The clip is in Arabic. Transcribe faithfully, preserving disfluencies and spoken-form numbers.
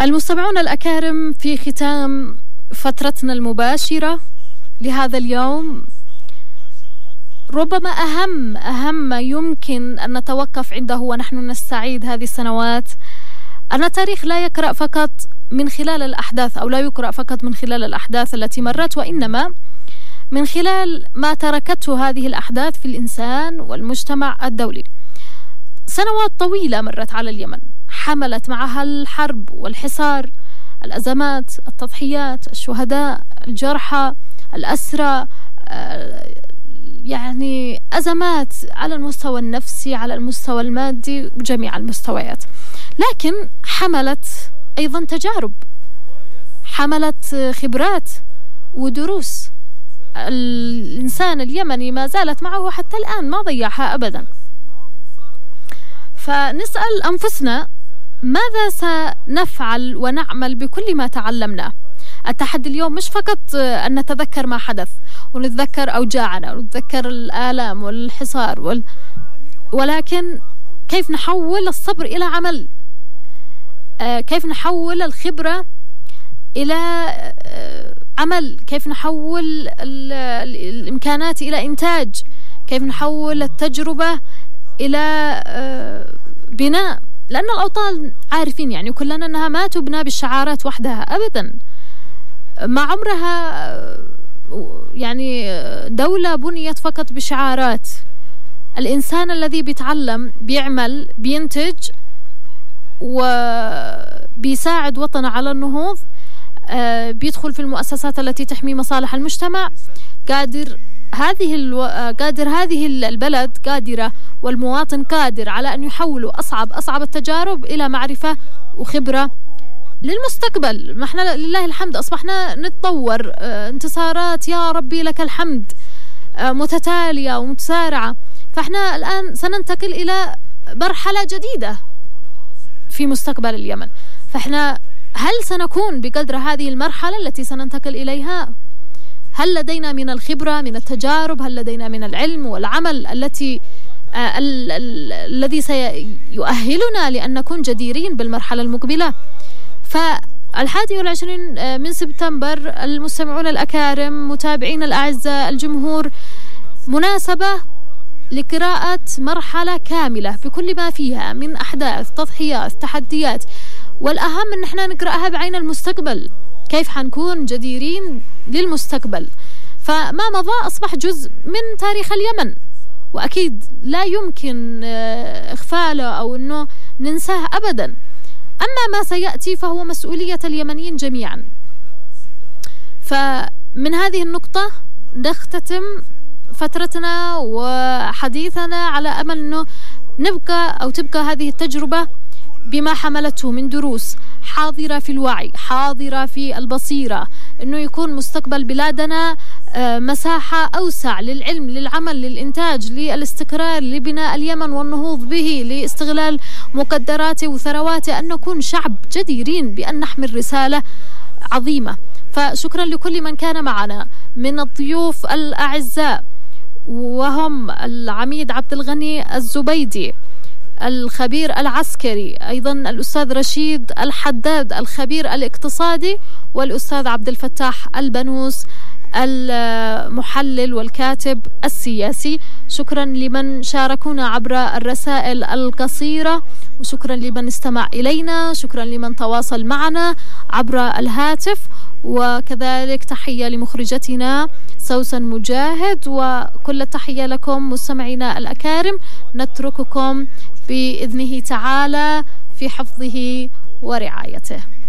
المستمعون الأكارم، في ختام فترتنا المباشرة لهذا اليوم، ربما أهم أهم ما يمكن أن نتوقف عنده ونحن نستعيد هذه السنوات أن التاريخ لا يقرأ فقط من خلال الأحداث، أو لا يقرأ فقط من خلال الأحداث التي مرت، وإنما من خلال ما تركته هذه الأحداث في الإنسان والمجتمع الدولي. سنوات طويلة مرت على اليمن، حملت معها الحرب والحصار، الأزمات، التضحيات، الشهداء، الجرحى، الأسرى، يعني أزمات على المستوى النفسي، على المستوى المادي، وجميع المستويات. لكن حملت أيضا تجارب، حملت خبرات ودروس. الإنسان اليمني ما زالت معه حتى الآن، ما ضيعها أبدا. فنسأل أنفسنا ماذا سنفعل ونعمل بكل ما تعلمناه؟ التحدي اليوم مش فقط أن نتذكر ما حدث ونتذكر أوجاعنا ونتذكر الآلام والحصار وال... ولكن كيف نحول الصبر إلى عمل، آه كيف نحول الخبرة إلى آه عمل، كيف نحول الإمكانات إلى إنتاج، كيف نحول التجربة إلى آه بناء. لأن الأوطان عارفين يعني كلنا أنها ما تبنى بالشعارات وحدها أبدا، ما عمرها يعني دولة بنيت فقط بشعارات. الإنسان الذي بيتعلم، بيعمل، بينتج وبيساعد وطنه على النهوض، بيدخل في المؤسسات التي تحمي مصالح المجتمع، قادر هذه الو... قادر هذه البلد قادرة، والمواطن قادر على أن يحولوا أصعب أصعب التجارب إلى معرفة وخبرة للمستقبل. ما احنا لله الحمد أصبحنا نتطور، اه انتصارات يا ربي لك الحمد، اه متتالية ومتسارعة. فاحنا الآن سننتقل إلى مرحلة جديدة في مستقبل اليمن. فاحنا هل سنكون بقدر هذه المرحلة التي سننتقل إليها؟ هل لدينا من الخبرة، من التجارب، هل لدينا من العلم والعمل التي آه ال ال الذي سيؤهلنا لأن نكون جديرين بالمرحلة المقبلة؟ فالحادي والعشرين من سبتمبر، المستمعون الأكارم، متابعين الأعزاء، الجمهور، مناسبة لقراءة مرحلة كاملة بكل ما فيها من أحداث، تضحيات، تحديات، والأهم أن احنا نقرأها بعين المستقبل، كيف حنكون جديرين للمستقبل. فما مضى أصبح جزء من تاريخ اليمن، وأكيد لا يمكن إغفاله أو أنه ننساه أبدا. أما ما سيأتي فهو مسؤولية اليمنيين جميعا. فمن هذه النقطة نختتم فترتنا وحديثنا على أمل أنه نبقى أو تبقى هذه التجربة بما حملته من دروس، حاضرة في الوعي، حاضرة في البصيرة، أنه يكون مستقبل بلادنا مساحة أوسع للعلم، للعمل، للإنتاج، للاستقرار، لبناء اليمن والنهوض به، لاستغلال مقدراته وثرواته، أن نكون شعب جديرين بأن نحمل رسالة عظيمة. فشكرا لكل من كان معنا من الضيوف الأعزاء، وهم العميد عبد الغني الزبيدي، الخبير العسكري، أيضا الأستاذ رشيد الحداد الخبير الاقتصادي، والأستاذ عبد الفتاح البنوس المحلل والكاتب السياسي. شكرا لمن شاركونا عبر الرسائل القصيرة، وشكرا لمن استمع إلينا، شكرا لمن تواصل معنا عبر الهاتف، وكذلك تحية لمخرجتنا سوسن مجاهد، وكل التحية لكم مستمعينا الأكارم. نترككم بإذنه تعالى في حفظه ورعايته.